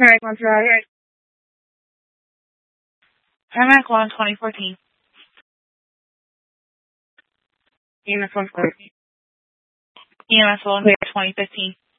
Alright, Montreal. Paramount 1, 2014. EMS 1 clear. EMS 1 clear, 2015.